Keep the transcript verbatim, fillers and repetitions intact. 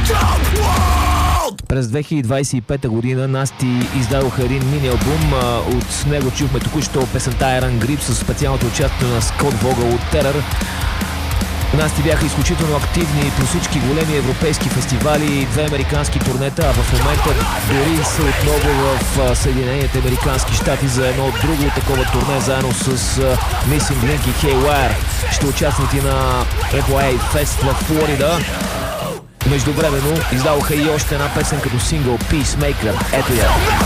През две хиляди двадесет и пета година Насти издадоха един мини-албум. От него чухме току-що песента Iron Grip с специалното участие на Скот Вогъл от Terror. Насти бяха изключително активни по всички големи европейски фестивали, две американски турнета, а в момента дори са отново в Съединените американски щати за едно друго такова турне, заедно с Missing Link и Haywire. Ще участват и на Еф Уай Ей Fest в Флорида. Междувременно издаваха и още една песен като сингъл Peacemaker. Ето я.